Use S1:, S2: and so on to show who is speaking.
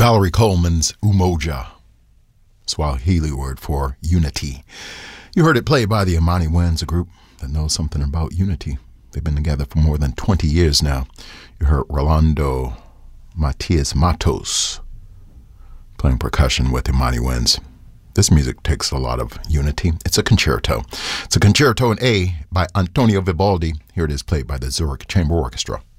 S1: Valerie Coleman's Umoja, Swahili word for unity. You heard it played by the Imani Winds, a group that knows something about unity. They've been together for more than 20 years now. You heard Rolando Matias Matos playing percussion with Imani Winds. This music takes a lot of unity. It's a concerto. It's a concerto in A by Antonio Vivaldi. Here it is played by the Zurich Chamber Orchestra.